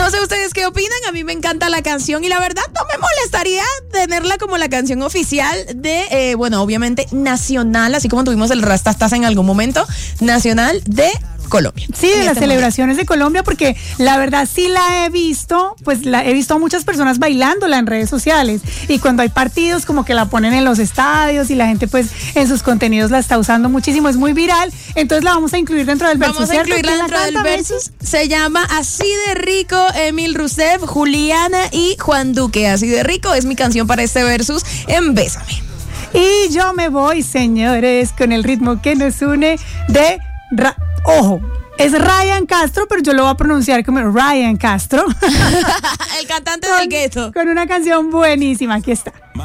No sé ustedes qué opinan, a mí me encanta la canción y la verdad no me molestaría tenerla como la canción oficial de, obviamente nacional, así como tuvimos el Rastastas en algún momento, nacional de Colombia. Sí, de las celebraciones de Colombia, porque la verdad sí la he visto, he visto a muchas personas bailándola en redes sociales, y cuando hay partidos como que la ponen en los estadios y la gente pues en sus contenidos la está usando muchísimo, es muy viral, entonces la vamos a incluir dentro del versus. Vamos a incluirla dentro del versus. Se llama Así de Rico, Emil Rousseff, Juliana y Juan Duque. Así de Rico es mi canción para este versus en Bésame. Y yo me voy, señores, con el ritmo que nos une de... Ojo, es Ryan Castro, pero yo lo voy a pronunciar como Ryan Castro. El cantante del gueto. Con una canción buenísima, aquí está.